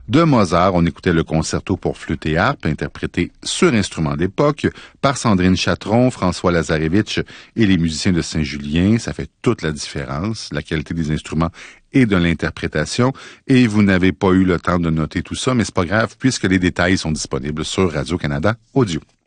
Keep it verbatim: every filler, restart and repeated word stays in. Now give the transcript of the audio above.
De Mozart, on écoutait le concerto pour flûte et harpe, interprété sur instrument d'époque par Sandrine Chatron, François Lazarevitch et les musiciens de Saint-Julien. Ça fait toute la différence, la qualité des instruments et de l'interprétation. Et vous n'avez pas eu le temps de noter tout ça, mais c'est pas grave puisque les détails sont disponibles sur Radio-Canada Audio.